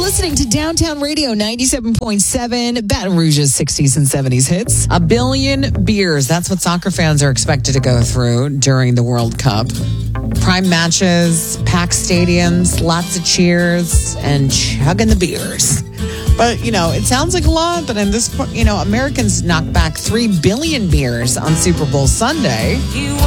listening to Downtown Radio 97.7, Baton Rouge's 60s and 70s hits. 1 billion beers. That's what soccer fans are expected to go through during the World Cup. Prime matches, packed stadiums, lots of cheers, and chugging the beers. But, it sounds like a lot, but in this, Americans knocked back 3 billion beers on Super Bowl Sunday.